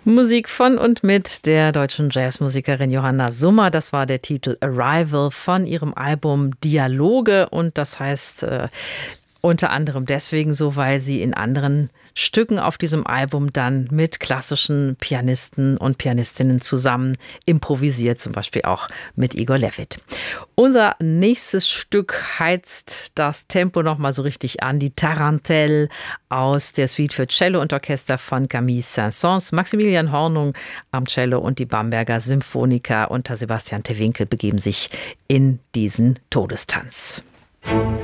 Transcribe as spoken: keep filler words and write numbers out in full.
Musik von und mit der deutschen Jazzmusikerin Johanna Summer. Das war der Titel Arrival von ihrem Album Dialoge. Und das heißt äh, unter anderem deswegen so, weil sie in anderen Stücken auf diesem Album dann mit klassischen Pianisten und Pianistinnen zusammen improvisiert, zum Beispiel auch mit Igor Levit. Unser nächstes Stück heizt das Tempo noch mal so richtig an, die Tarantelle aus der Suite für Cello und Orchester von Camille Saint-Saëns. Maximilian Hornung am Cello und die Bamberger Symphoniker unter Sebastian Tewinkel begeben sich in diesen Todestanz.